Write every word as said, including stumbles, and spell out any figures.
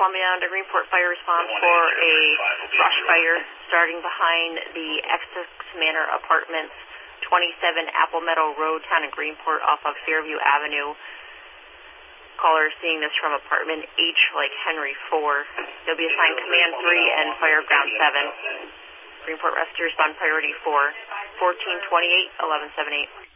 Columbia to Greenport Fire Response for a brush fire starting behind the Essex Manor Apartments, twenty-seven Apple Meadow Road, town of Greenport, off of Fairview Avenue. Caller seeing this from apartment H like Henry four. They'll be assigned Command three and Fire Ground seven. Greenport Rescue Respond Priority four, fourteen twenty-eight, eleven seventy-eight.